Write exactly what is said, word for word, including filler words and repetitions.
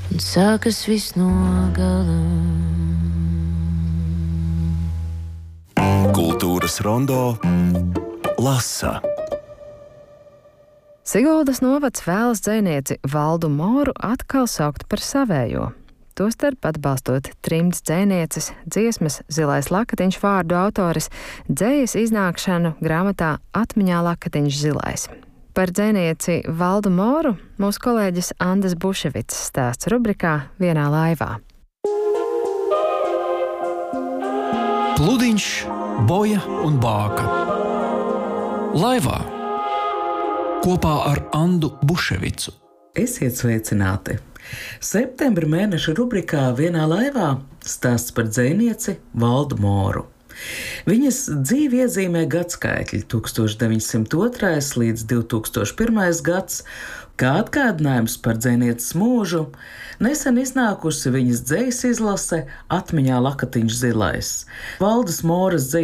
un sākas viss no gala. Kultūras rondo lasa. Siguldas novads vēlas dzejnieci Valdu Moru atkal saukt par savējo. Tostarp atbalstot trimdas dzejnieces, dziesmas Zilais lakatiņš vārdu autores, dzejas iznākšanu grāmatā Atmiņā lakatiņš zilais. Par dzejnieci Valdu Moru mūsu kolēģis Andas Buševits stāsts rubrikā Vienā laivā. Pludiņš, boja un bāka. Laivā kopā ar Andu Buševicu. Esiet sveicināti! Septembra mēneša rubrikā Vienā laivā stāsts par dzejnieci Valdu Moru. Viņas dzīvi iezīmē gadskaitļi tūkstoš deviņsimt otrais līdz divi tūkstoši pirmais gads, kā atgādinājums par dzejnieces mūžu, nesen iznākusi viņas dzejas izlase Atmiņā lakatiņš zilais. Valdes Moras dzeju